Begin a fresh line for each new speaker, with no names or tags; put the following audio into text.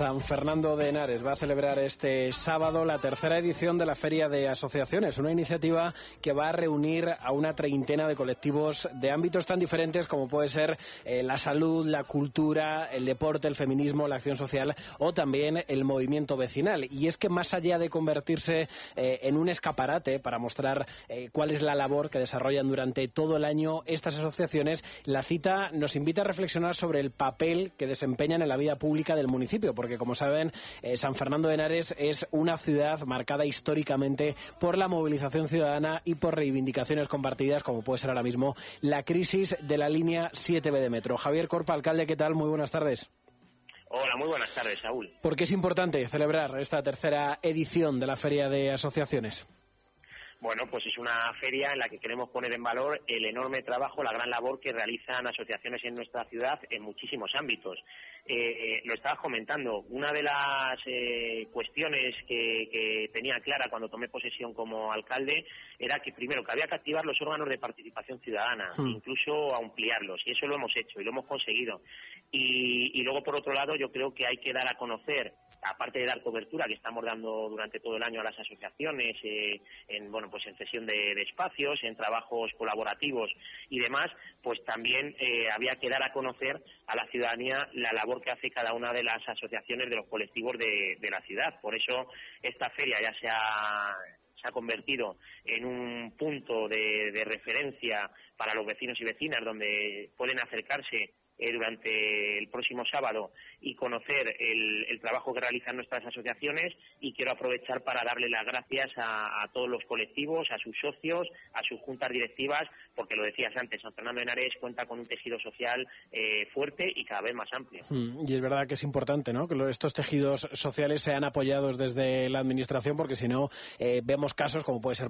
San Fernando de Henares va a celebrar este sábado la tercera edición de la Feria de Asociaciones, una iniciativa que va a reunir a una treintena de colectivos de ámbitos tan diferentes como puede ser la salud, la cultura, el deporte, el feminismo, la acción social o también el movimiento vecinal. Y es que más allá de convertirse en un escaparate para mostrar cuál es la labor que desarrollan durante todo el año estas asociaciones, la cita nos invita a reflexionar sobre el papel que desempeñan en la vida pública del municipio, porque como saben, San Fernando de Henares es una ciudad marcada históricamente por la movilización ciudadana y por reivindicaciones compartidas, como puede ser ahora mismo la crisis de la línea 7B de metro. Javier Corpa, alcalde, ¿qué tal? Muy buenas tardes.
Hola, muy buenas tardes, Saúl.
¿Por qué es importante celebrar esta tercera edición de la Feria de Asociaciones?
Bueno, pues es una feria en la que queremos poner en valor el enorme trabajo, la gran labor que realizan asociaciones en nuestra ciudad en muchísimos ámbitos. Lo estabas comentando, una de las cuestiones que tenía clara cuando tomé posesión como alcalde era que primero que había que activar los órganos de participación ciudadana, incluso ampliarlos, y eso lo hemos hecho y lo hemos conseguido. Y luego, por otro lado, yo creo que hay que dar a conocer, aparte de dar cobertura que estamos dando durante todo el año a las asociaciones, en cesión de espacios, en trabajos colaborativos y demás, pues también había que dar a conocer a la ciudadanía la labor que hace cada una de las asociaciones de los colectivos de la ciudad. Por eso esta feria ya se ha convertido en un punto de referencia para los vecinos y vecinas, donde pueden acercarse durante el próximo sábado y conocer el trabajo que realizan nuestras asociaciones, y quiero aprovechar para darle las gracias a todos los colectivos, a sus socios, a sus juntas directivas, porque lo decías antes, San Fernando de Henares cuenta con un tejido social fuerte y cada vez más amplio.
Y es verdad que es importante, ¿no?, que estos tejidos sociales sean apoyados desde la administración, porque si no vemos casos como puede ser